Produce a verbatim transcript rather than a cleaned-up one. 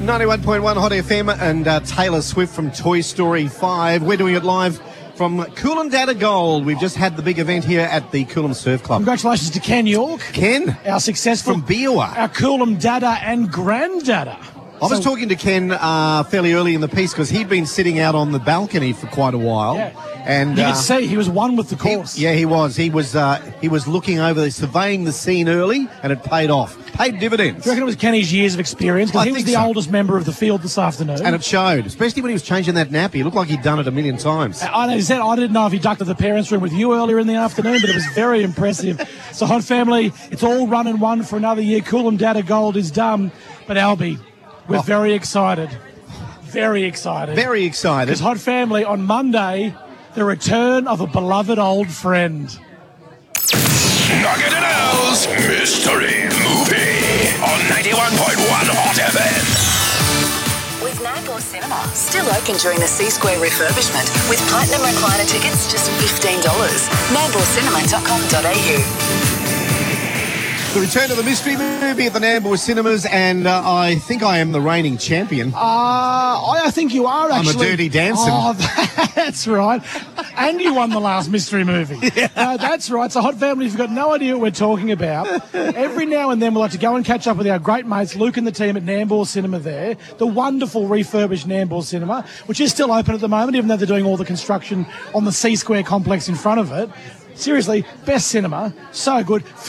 ninety-one point one Hot F M and uh, Taylor Swift from Toy Story five. We're doing it live from Coolangatta Gold. We've just had the big event here at the Coolum Surf Club. Congratulations to Ken York. Ken. Our successful... From Biwa. Our Coolum Dada and Granddada. I was So- talking to Ken uh, fairly early in the piece because he'd been sitting out on the balcony for quite a while. Yeah. And You uh, could see he was one with the he- course. yeah, he was. He was uh, he was looking over, surveying the scene early, and it paid off. Paid dividends. Do you reckon it was Kenny's years of experience? Because I he was think the so. oldest member of the field this afternoon. And it showed, especially when he was changing that nappy. It looked like he'd done it a million times. I, know, he said, I didn't know if he ducked to the parents' room with you earlier in the afternoon, but it was very impressive. So, Hot Family, it's all run and one for another year. Coolum Data Gold is done. But, Albie, we're Oh. very excited. Very excited. Very excited. Because, Hot Family, on Monday, the return of a beloved old friend. Nugget and Al's Mystery Movie on ninety-one point one Hot F M. With Nambour Cinema still open during the C-Square refurbishment with Platinum Recliner tickets just fifteen dollars. nambour cinema dot com dot a u. The return of the mystery movie at the Nambour Cinemas, and uh, I think I am the reigning champion. Uh, I I think you are, I'm a actually. dirty dancer. Oh, that's right. And you won the last mystery movie. Yeah. Uh, that's right. So, Hot Family, if you've got no idea what we're talking about, every now and then we'll have to go and catch up with our great mates, Luke and the team at Nambour Cinema there, the wonderful refurbished Nambour Cinema, which is still open at the moment, even though they're doing all the construction on the C-Square complex in front of it. Seriously, best cinema, so good.